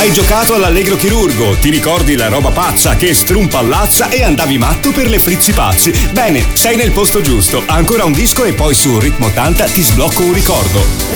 Hai giocato all'Allegro Chirurgo, ti ricordi la roba pazza che strumpallazza e andavi matto per le frizzi pazzi? Bene, sei nel posto giusto. Ancora un disco e poi su Ritmo 80 ti sblocco un ricordo.